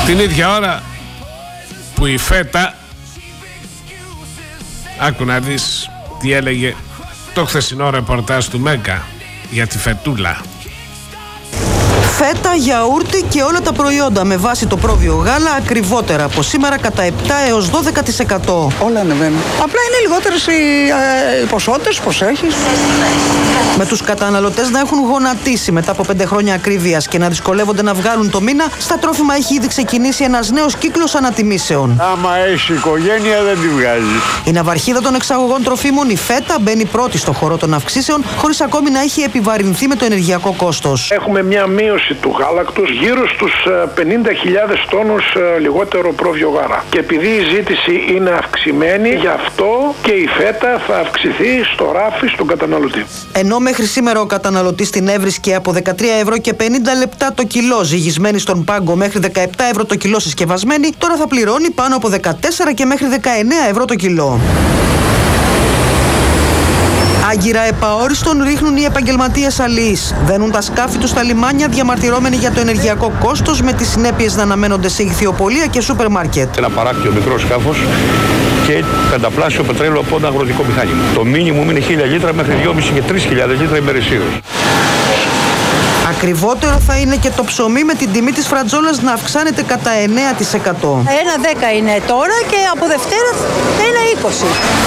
Την ίδια ώρα που η φέτα, άκου να δεις τι έλεγε το χθεσινό ρεπορτάζ του Μέγκα για τη φετούλα. Φέτα, γιαούρτι και όλα τα προϊόντα με βάση το πρόβιο γάλα ακριβότερα από σήμερα κατά 7 έως 12%. Όλα ανεβαίνουν. Απλά είναι λιγότερες οι ποσότητες, προσέχεις. Με τους καταναλωτές να έχουν γονατίσει μετά από 5 χρόνια ακρίβειας και να δυσκολεύονται να βγάλουν το μήνα, στα τρόφιμα έχει ήδη ξεκινήσει ένας νέος κύκλος ανατιμήσεων. Άμα έχει οικογένεια δεν τη βγάζει. Η ναυαρχίδα των εξαγωγών τροφίμων, η φέτα, μπαίνει πρώτη στο χορό των αυξήσεων, χωρίς ακόμη να έχει επιβαρυνθεί με το ενεργειακό κόστος. Έχουμε μια μείωση του γάλακτος γύρω στους 50.000 τόνους λιγότερο πρόβιο γάλα. Και επειδή η ζήτηση είναι αυξημένη, γι' αυτό και η φέτα θα αυξηθεί στο ράφι στον καταναλωτή. Ενώ μέχρι σήμερα ο καταναλωτής την έβρισκε από 13 ευρώ και 50 λεπτά το κιλό ζυγισμένη στον πάγκο μέχρι 17 ευρώ το κιλό συσκευασμένη, τώρα θα πληρώνει πάνω από 14 και μέχρι 19 ευρώ το κιλό. Άγκυρα επαόριστον ρίχνουν οι επαγγελματίες αλλοίς. Δένουν τα σκάφη τους στα λιμάνια διαμαρτυρώμενοι για το ενεργειακό κόστος, με τις συνέπειες να αναμένονται σε ηχθειοπωλεία και σούπερ μάρκετ. Ένα παράκτιο μικρό σκάφος και πενταπλάσιο πετρέλαιο από ένα αγροτικό μηχάνημα. Το μίνιμουμ είναι 1.000 λίτρα μέχρι 2.500 και 3.000 λίτρα ημερησίως. Ακριβότερο θα είναι και το ψωμί, με την τιμή της φρατζόλας να αυξάνεται κατά 9%. 1,10 είναι τώρα και από Δευτέρα 1,20.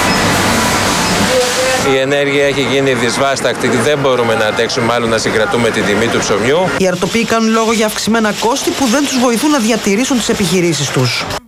Η ενέργεια έχει γίνει δυσβάσταχτη, δεν μπορούμε να αντέξουμε άλλο να συγκρατούμε την τιμή του ψωμιού. Οι αρτοποί κάνουν λόγο για αυξημένα κόστη που δεν τους βοηθούν να διατηρήσουν τις επιχειρήσεις τους.